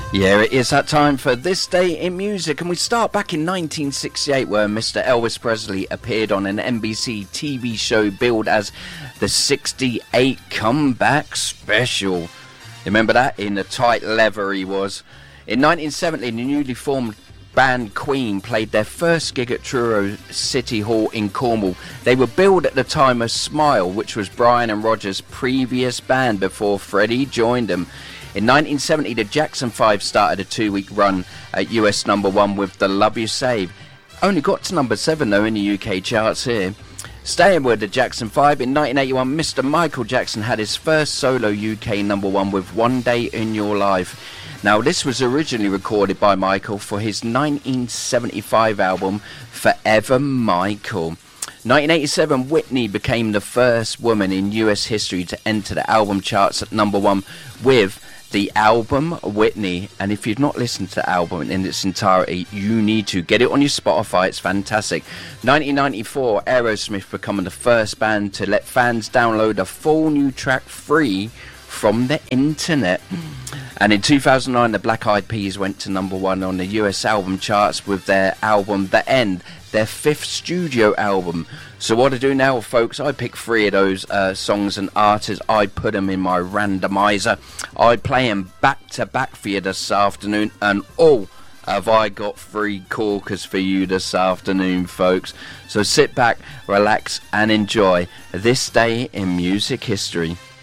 Yeah, it is that time for This Day in Music, and we start back in 1968 where Mr. Elvis Presley appeared on an NBC TV show billed as the 68 Comeback Special. Remember that? In the tight leather he was. In 1970, the newly formed band Queen played their first gig at Truro City Hall in Cornwall. They were billed at the time as Smile, which was Brian and Roger's previous band before Freddie joined them. In 1970, the Jackson 5 started a 2-week run at US number 1 with The Love You Save. Only got to number 7 though in the UK charts here. Staying with the Jackson 5, in 1981, Mr. Michael Jackson had his first solo UK number 1 with One Day in Your Life. Now, this was originally recorded by Michael for his 1975 album Forever Michael. 1987, Whitney became the first woman in US history to enter the album charts at number 1 with the album Whitney. And if you've not listened to the album in its entirety, you need to get it on your Spotify. It's fantastic. 1994, Aerosmith becoming the first band to let fans download a full new track free from the internet. And in 2009, the Black Eyed Peas went to number 1 on the US album charts with their album The End, their 5th studio album. So what I do now, folks, I pick 3 of those songs and artists. I put them in my randomizer. I play them back to back for you this afternoon, and have I got 3 corkers for you this afternoon, folks. So sit back, relax and enjoy This Day in Music History.